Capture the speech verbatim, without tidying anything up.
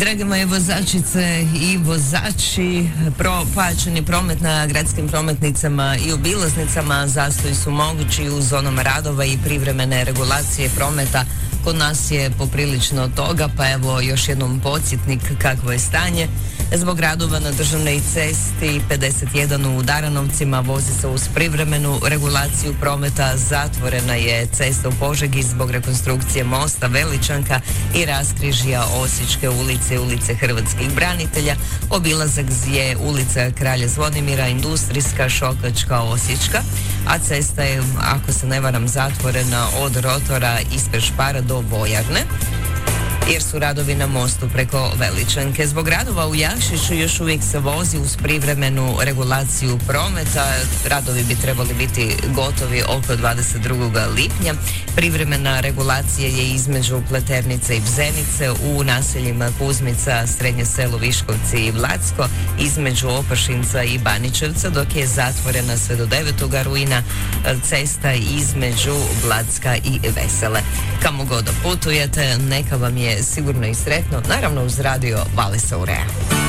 Drage moje vozačice i vozači, pro, pojačani promet na gradskim prometnicama i obilaznicama, zastoji su mogući u zonama radova i privremene regulacije prometa. Kod nas je poprilično toga, pa evo još jednom podsjetnik kakvo je stanje. Zbog radova na državnoj cesti pedeset jedan u Daranovcima vozi se uz privremenu regulaciju prometa. Zatvorena je cesta u Požegi zbog rekonstrukcije mosta Veličanka i raskrižja Osječke ulice i ulice Hrvatskih branitelja. Obilazak je ulica Kralja Zvonimira, Industrijska, Šokačka, Osječka, a cesta je, ako se ne varam, zatvorena od rotora ispred Špara do Vojarne, jer su radovi na mostu preko Veličanke. Zbog radova u Jakšiću još uvijek se vozi uz privremenu regulaciju prometa. Radovi bi trebali biti gotovi oko dvadeset drugog lipnja. Privremena regulacija je između Pleternice i Bzenice, u naseljima Kuzmica, Srednje selo, Viškovci i Blacko, između Opašinca i Baničevca, dok je zatvorena sve do devetog rujna cesta između Blacka i Vesele. Kamo god da putujete, neka vam je sigurno i sretno, naravno uz radio Vale Saurea.